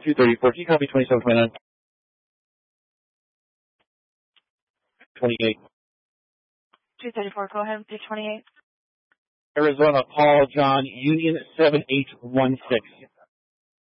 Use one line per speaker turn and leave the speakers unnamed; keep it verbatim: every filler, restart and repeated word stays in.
two thirty-four. Can you copy twenty-seven twenty-nine? twenty-eight.
two thirty-four, go ahead with your twenty-eight.
Arizona, Paul John, Union seven eight one six.